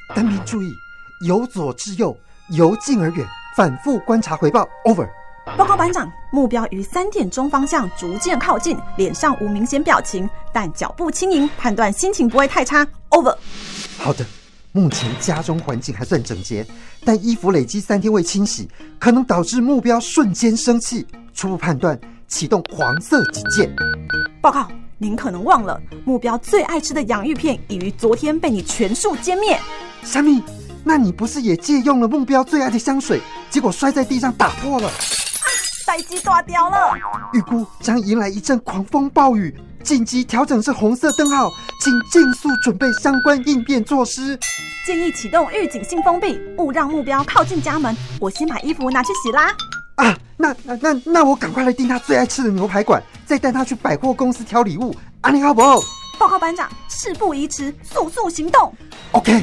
单兵注意，由左至右，由近而远，反复观察回报。Over。 报告班长，目标于3点钟方向逐渐靠近，脸上无明显表情，但脚步轻盈，判断心情不会太差。Over。 好的，目前家中环境还算整洁，但衣服累积3天未清洗，可能导致目标瞬间生气。初步判断，启动黄色警戒。 报告，您可能忘了，目标最爱吃的洋芋片已于昨天被你全数歼灭。 虾米，那你不是也借用了目标最爱的香水，结果摔在地上打破了？ 代机大掉了， 预估将迎来一阵狂风暴雨，紧急调整至红色灯号，请尽速准备相关应变措施。 建议启动预警性封闭，勿让目标靠近家门。我先把衣服拿去洗啦。 啊，那我赶快来订他最爱吃的牛排馆，再带他去百货公司挑礼物。安妮好不好？ 报告班长，事不宜迟，速速行动。 OK。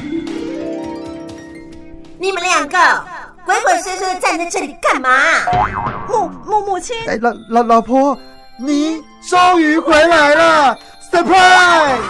你们2个鬼鬼祟祟的站在这里干嘛？ 母亲， 老婆，你终于回来了 ，surprise！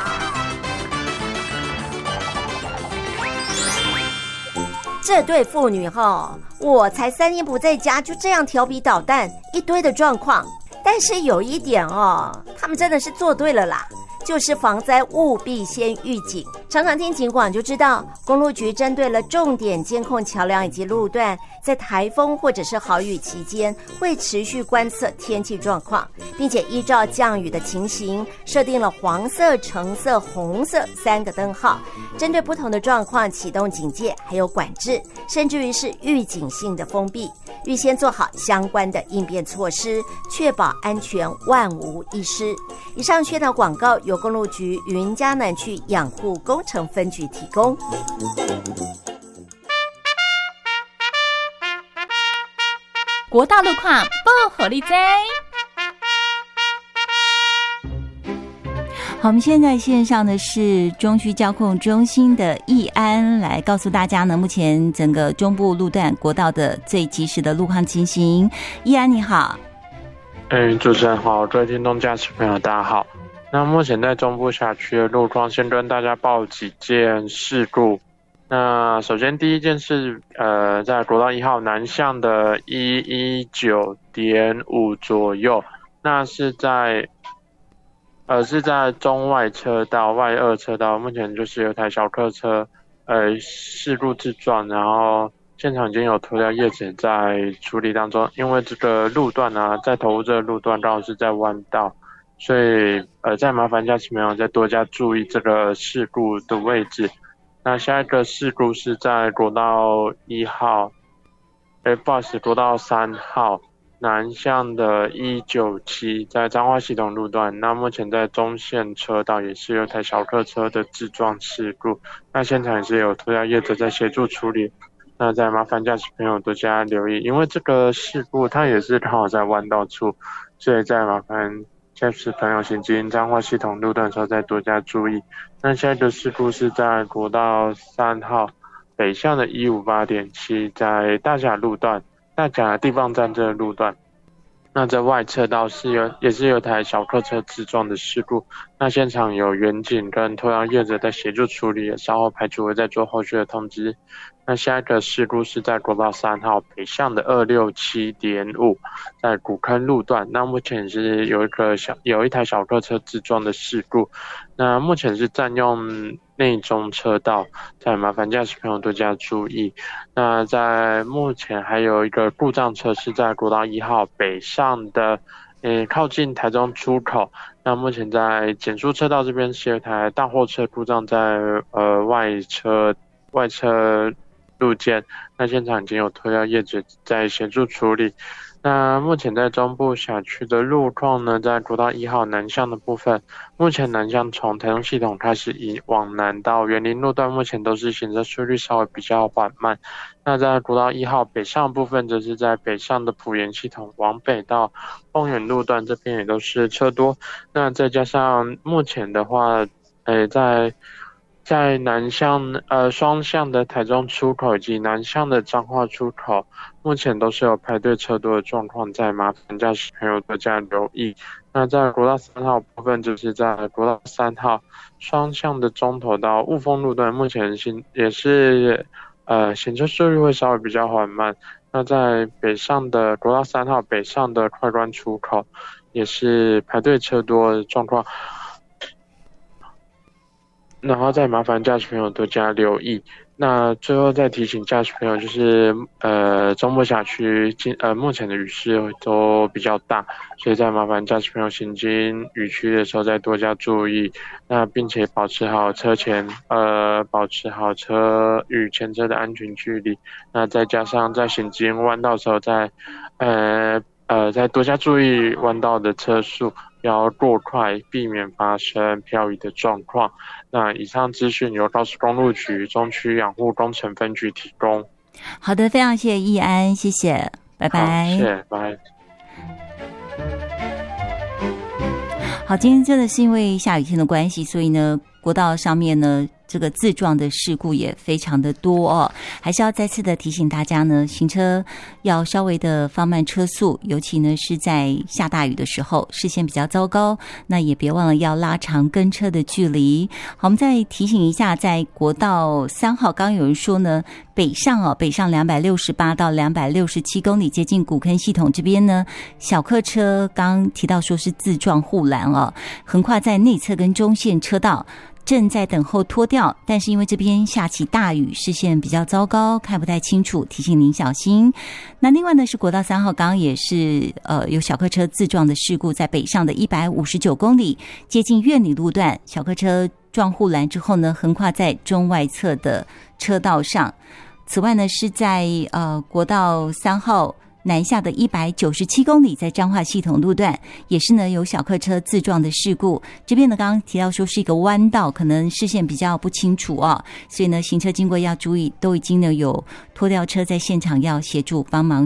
这对父女我才3天不在家，就这样调皮捣蛋，一堆的状况。但是有一点他们真的是做对了啦。就是防灾务必先预警。常常听警广就知道，公路局针对了重点监控桥梁以及路段，在台风或者是豪雨期间，会持续观测天气状况，并且依照降雨的情形，设定了黄色、橙色、红色3个灯号，针对不同的状况启动警戒，还有管制，甚至于是预警性的封闭，预先做好相关的应变措施，确保安全万无一失。以上宣导广告由公路局云嘉南区养护工程分局提供。 国道路况报给你知。好，我们现在线上的是中区交控中心的易安，来告诉大家呢，目前整个中部路段国道的最及时的路况情形。易安你好。 主持人好，各位听众驾驶朋友大家好。那目前在中部辖区的路况，先跟大家报几件事故。那首先第一件是在国道1号南向的119.5左右，那是在中外车道外2车道，目前就是有台小客车事故自撞，然后现场已经有拖吊业者在处理当中，因为这个路段在投入这个路段刚好是在弯道，所以再麻烦驾驶朋友再多加注意这个事故的位置。那下一个事故是在国道1号，国道3号南向的197，在彰化系统路段。那目前在中线车道也是有台小客车的自撞事故，那现场也是有拖吊业者在协助处理。那再麻烦驾驶朋友多加留意，因为这个事故它也是刚好在弯道处，所以再麻烦驾驶朋友行经彰化系统路段的时候再多加注意。那下一个事故是在国道3号北向的158.7，在大甲路段，大甲地磅站这个路段。那在外侧道也是有台小客车自撞的事故，那现场有员警跟拖吊业者在协助处理，稍后排除会再做后续的通知。那下一个事故是在国道3号北向的267.5，在古坑路段。那目前是有一台小客车自撞的事故，那目前是占用内中车道，再麻烦驾驶朋友多加注意。那在目前还有一个故障车是在国道1号北上的靠近台中出口，那目前在减速车道这边是有一台大货车故障在外侧路肩，那现场已经有拖吊业者在协助处理。那目前在中部辖区的路况呢，在国道1号南向的部分，目前南向从台中系统开始往南到园林路段，目前都是行车速率稍微比较缓慢。那在国道1号北上的部分，则是在北上的埔盐系统往北到丰原路段，这边也都是车多。那再加上目前的话，在南向双向的台中出口以及南向的彰化出口，目前都是有排队车多的状况，在麻烦驾驶朋友多加留意。 那在国道3号部分，就是在国道3号双向的中头到雾峰路段，目前行车速率会稍微比较缓慢。那在北上的国道3号北上的快关出口，也是排队车多的状况。然后再麻烦驾驶朋友多加留意。那最后再提醒驾驶朋友，就是中部辖区目前的雨势都比较大，所以再麻烦驾驶朋友行经雨区的时候再多加注意。那并且保持好车与前车的安全距离。那再加上在行经弯道的时候再多加注意弯道的车速，不要过快，避免发生漂移的状况。那以上资讯由高速公路局中区养护工程分局提供。 好的，非常谢谢易安，谢谢，拜拜。 谢谢，拜。 好，今天真的是因为下雨天的关系，所以呢，国道上面呢，这个自撞的事故也非常的多哦，还是要再次的提醒大家呢，行车要稍微的放慢车速，尤其呢是在下大雨的时候，视线比较糟糕，那也别忘了要拉长跟车的距离。好，我们再提醒一下，在国道3号，刚有人说呢，北上268到267公里，接近古坑系统这边呢，小客车刚提到说是自撞护栏哦，横跨在内侧跟中线车道，正在等候脱掉，但是因为这边下起大雨，视线比较糟糕，看不太清楚，提醒您小心。那另外呢是国道3号，刚刚也是有小客车自撞的事故，在北上的159公里，接近苑里路段，小客车撞护栏之后呢，横跨在中外侧的车道上。此外呢是在国道3号南下的197公里，在彰化系统路段也是呢有小客车自撞的事故，这边呢刚刚提到说是一个弯道，可能视线比较不清楚哦，所以呢行车经过要注意，都已经呢有拖吊车在现场要协助帮忙